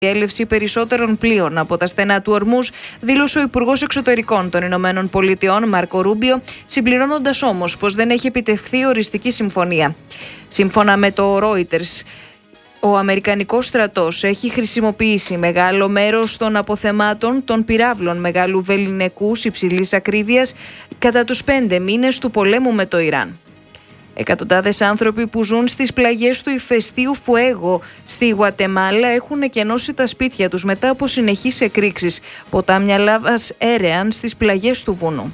διέλευση περισσότερων πλοίων από τα στενά του Ορμούζ, δήλωσε ο Υπουργός Εξωτερικών των Ηνωμένων Πολιτειών Μάρκο Ρούμπιο, συμπληρώνοντας όμως πως δεν έχει επιτευχθεί οριστική συμφωνία. Σύμφωνα με το Reuters, ο Αμερικανικός στρατός έχει χρησιμοποιήσει μεγάλο μέρος των αποθεμάτων των πυράβλων μεγάλου βεληνικούς υψηλής ακρίβειας κατά τους 5 μήνες του πολέμου με το Ιράν. Εκατοντάδες άνθρωποι που ζουν στις πλαγιές του ηφαιστείου Φουέγο στη Γουατεμάλα έχουν εκενώσει τα σπίτια τους μετά από συνεχείς εκρήξεις. Ποτάμια λάβας έρεαν στις πλαγιές του βουνού.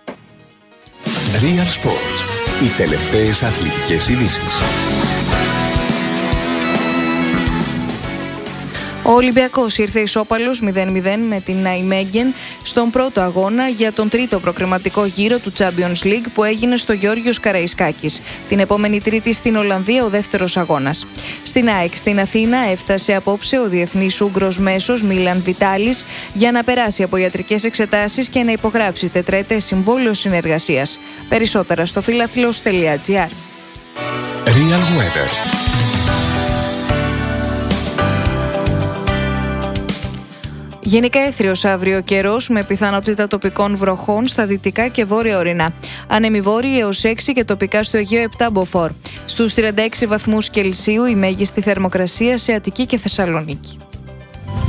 Real Sports. Οι τελευταίες αθλητικές ειδήσεις. Ο Ολυμπιακός ήρθε ισόπαλος 0-0 με την Ναϊμέγγεν στον πρώτο αγώνα για τον τρίτο προκριματικό γύρο του Champions League που έγινε στο Γιώργιος Καραϊσκάκης. Την επόμενη Τρίτη στην Ολλανδία ο δεύτερος αγώνας. Στην ΑΕΚ στην Αθήνα έφτασε απόψε ο διεθνής Ούγγρος μέσος Μίλαν Βιτάλης για να περάσει από ιατρικές εξετάσεις και να υπογράψει τετραετές συμβόλαιο συνεργασίας. Περισσότερα στο φιλαθλός.gr. Real Weather. Γενικά έθριος αύριο καιρός με πιθανότητα τοπικών βροχών στα δυτικά και βόρεια ορεινά. Άνεμοι βόρειοι έως 6 και τοπικά στο Αιγαίο 7 μποφόρ. Στους 36 βαθμούς Κελσίου η μέγιστη θερμοκρασία σε Αττική και Θεσσαλονίκη.